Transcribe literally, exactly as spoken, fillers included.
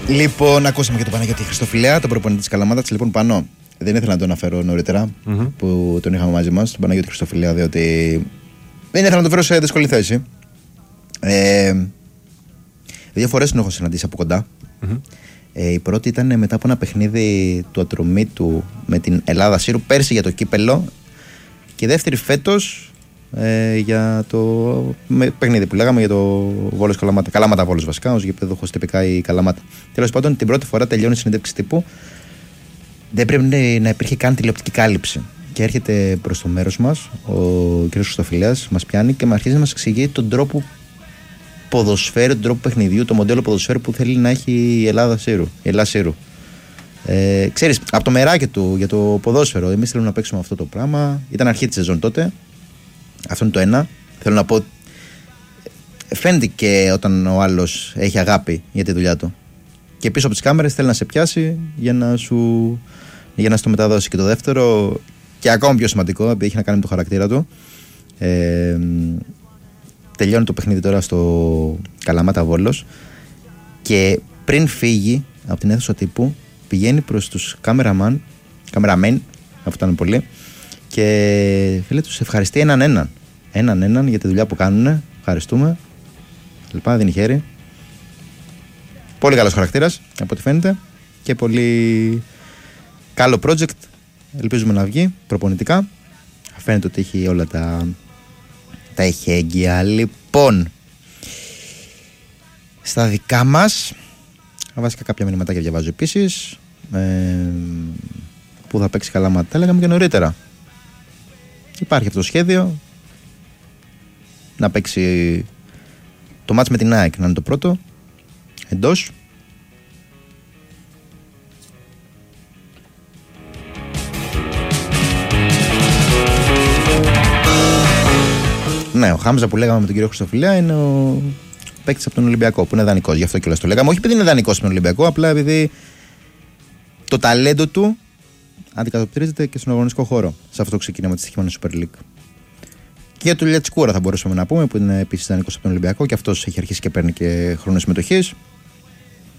Λοιπόν, ακούσαμε και τον Παναγιώτη Χριστοφιλέα, τον προπονητή της Καλαμάτας. Λοιπόν, Πανώ, δεν ήθελα να τον αναφέρω νωρίτερα mm-hmm. που τον είχαμε μαζί μας, τον Παναγιώτη Χριστοφιλέα, διότι δεν ήθελα να τον φέρω σε δύσκολη θέση. Ε, δύο φορές τον έχω συναντήσει από κοντά. Mm-hmm. Ε, η πρώτη ήταν μετά από ένα παιχνίδι του Ατρομήτου με την Ελλάδα Σύρου πέρσι για το κύπελο. Και η δεύτερη φέτος ε, για το με, παιχνίδι που λέγαμε για το Βόλος Καλαμάτα. Καλαμάτα Βόλος βασικά, ως γηπέδοχος τυπικά η Καλαμάτα. Τέλος πάντων, την πρώτη φορά τελειώνει η συνέντευξη τύπου. Δεν πρέπει να υπήρχε καν τηλεοπτική κάλυψη. Και έρχεται προς το μέρος μας ο κ. Χριστοφιλέας, μας πιάνει και μας αρχίζει να μας εξηγεί τον τρόπο ποδοσφαίρου, τον τρόπο παιχνιδιού, το μοντέλο ποδοσφαίρου που θέλει να έχει η Ελλάδα Σύρου. Η Ελλάδα Σύρου. Ε, ξέρεις, από το μεράκι του για το ποδόσφαιρο, εμείς θέλουμε να παίξουμε αυτό το πράγμα. Ήταν αρχή της σεζόν τότε. Αυτό είναι το ένα. Θέλω να πω. Φαίνεται και όταν ο άλλος έχει αγάπη για τη δουλειά του. Και πίσω από τις κάμερες θέλει να σε πιάσει για να σου. Για να στο μεταδώσει. Και το δεύτερο, και ακόμα πιο σημαντικό, επειδή έχει να κάνει με το χαρακτήρα του. Ε, τελειώνει το παιχνίδι τώρα στο Καλαμάτα Βόλος. Και πριν φύγει από την αίθουσα τύπου, πηγαίνει προς τους κάμεραμαν, κάμεραμεν, αυτό ήταν πολύ, και φίλε τους ευχαριστεί έναν έναν. Έναν έναν για τη δουλειά που κάνουν. Ευχαριστούμε. Λοιπόν, δίνει χέρι. Πολύ καλός χαρακτήρας, από ό,τι φαίνεται. Και πολύ καλό project. Ελπίζουμε να βγει προπονητικά. Φαίνεται ότι έχει όλα τα, τα εχέγγυα. Λοιπόν, στα δικά μας, βασικά κάποια μηνυματάκια διαβάζω επίσης. Ε, που θα παίξει Καλαμάτα. Τα λέγαμε και νωρίτερα. Υπάρχει αυτό το σχέδιο. Να παίξει το μάτς με την ΑΕΚ, να είναι το πρώτο. Εντός. Ναι, ο Χάμζα που λέγαμε με τον κύριο Χριστοφιλέα είναι ο παίκτης από τον Ολυμπιακό, που είναι δανεικός. Γι' αυτό και το λέγαμε. Όχι επειδή είναι δανεικός στον Ολυμπιακό, απλά επειδή το ταλέντο του αντικατοπτρίζεται και στον αγωνιστικό χώρο. Σε αυτό το ξεκίνημα της στοιχημένης Super League. Και για τον Λιατσικούρα θα μπορούσαμε να πούμε, που είναι επίσης δανεικός από τον Ολυμπιακό, και αυτός έχει αρχίσει και παίρνει και χρόνο συμμετοχής.